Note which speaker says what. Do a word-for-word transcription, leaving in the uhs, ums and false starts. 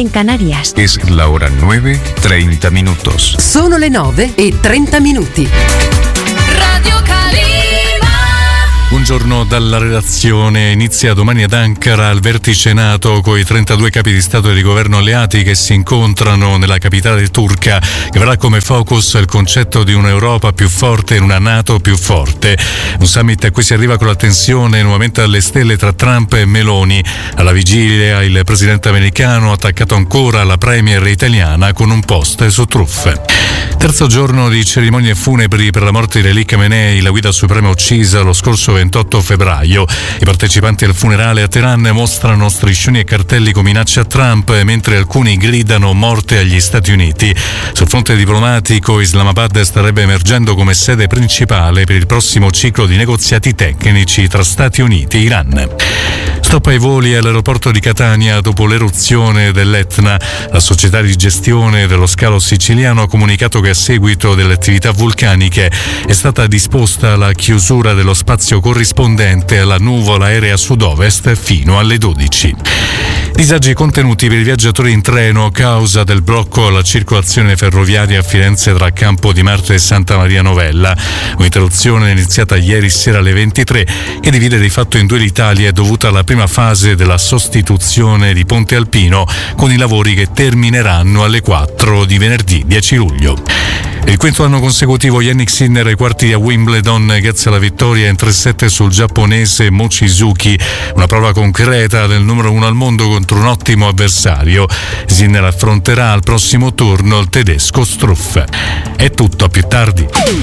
Speaker 1: en Canarias.
Speaker 2: Es la hora nueve, treinta minutos.
Speaker 3: Sono le nove e trenta minuti.
Speaker 4: Radio Calima.
Speaker 5: Buongiorno dalla redazione. Inizia domani ad Ankara al vertice NATO con i trentadue capi di Stato e di governo alleati che si incontrano nella capitale turca, che avrà come focus il concetto di un'Europa più forte e una NATO più forte. Un summit a cui si arriva con la tensione nuovamente alle stelle tra Trump e Meloni. Alla vigilia il presidente americano ha attaccato ancora la premier italiana con un post su truffe. Terzo giorno di cerimonie funebri per la morte di Elì Khamenei, la guida suprema uccisa lo scorso ventotto febbraio. I partecipanti al funerale a Teheran mostrano striscioni e cartelli con minacce a Trump, mentre alcuni gridano morte agli Stati Uniti. Sul fronte diplomatico, Islamabad starebbe emergendo come sede principale per il prossimo ciclo di negoziati tecnici tra Stati Uniti e Iran. Stop ai voli all'aeroporto di Catania dopo l'eruzione dell'Etna. La società di gestione dello scalo siciliano ha comunicato che a seguito delle attività vulcaniche è stata disposta la chiusura dello spazio corrispondente alla nuvola aerea sud-ovest fino alle dodici. Disagi contenuti per i viaggiatori in treno a causa del blocco alla circolazione ferroviaria a Firenze tra Campo di Marte e Santa Maria Novella. Un'interruzione iniziata ieri sera alle ventitré che divide di fatto in due l'Italia è dovuta alla prima fase della sostituzione di Ponte Alpino con i lavori che termineranno alle quattro di venerdì dieci luglio. Il quinto anno consecutivo Jannik Sinner ai quarti a Wimbledon grazie alla vittoria in tre sette sul giapponese Mochizuki, una prova concreta del numero uno al mondo contro un ottimo avversario. Sinner affronterà al prossimo turno il tedesco Struff. È tutto, a più tardi.